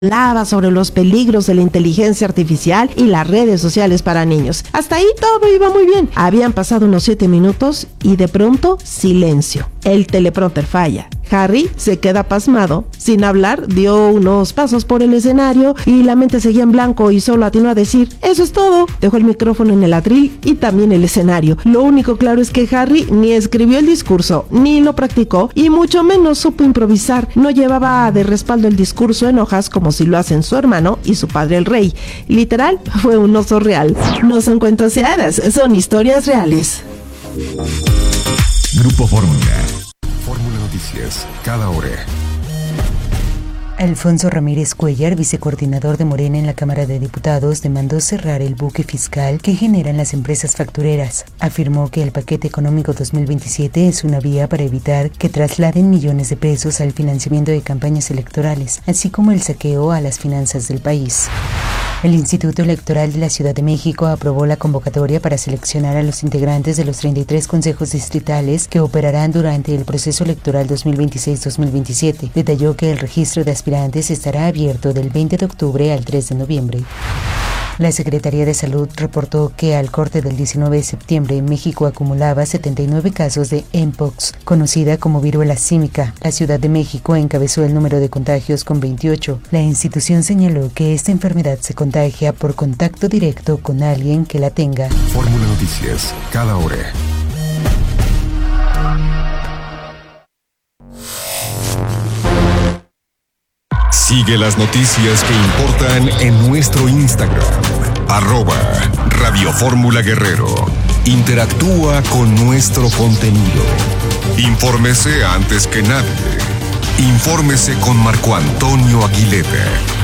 Hablaba sobre los peligros de la inteligencia artificial y las redes sociales para niños. Hasta ahí todo iba muy bien. Habían pasado unos 7 minutos y de pronto silencio. El teleprompter falla. Harry se queda pasmado. Sin hablar, dio unos pasos por el escenario y la mente seguía en blanco y solo atinó a decir: "Eso es todo". Dejó el micrófono en el atril y también el escenario. Lo único claro es que Harry ni escribió el discurso, ni lo practicó y mucho menos supo improvisar. No llevaba de respaldo el discurso en hojas como si lo hacen su hermano y su padre el rey. Literal, fue un oso real. No son cuentos de hadas, son historias reales. Grupo Fórmula. Fórmula Noticias, cada hora. Alfonso Ramírez Cuellar, vicecoordinador de Morena en la Cámara de Diputados, demandó cerrar el buque fiscal que generan las empresas factureras. Afirmó que el paquete económico 2027 es una vía para evitar que trasladen millones de pesos al financiamiento de campañas electorales, así como el saqueo a las finanzas del país. El Instituto Electoral de la Ciudad de México aprobó la convocatoria para seleccionar a los integrantes de los 33 consejos distritales que operarán durante el proceso electoral 2026-2027. Detalló que el registro de aspirantes estará abierto del 20 de octubre al 3 de noviembre. La Secretaría de Salud reportó que al corte del 19 de septiembre, México acumulaba 79 casos de Mpox, conocida como viruela símica. La Ciudad de México encabezó el número de contagios con 28. La institución señaló que esta enfermedad se contagia por contacto directo con alguien que la tenga. Fórmula Noticias, cada hora. Sigue las noticias que importan en nuestro Instagram, @Radio Fórmula Guerrero. Interactúa con nuestro contenido. Infórmese antes que nadie. Infórmese con Marco Antonio Aguilera.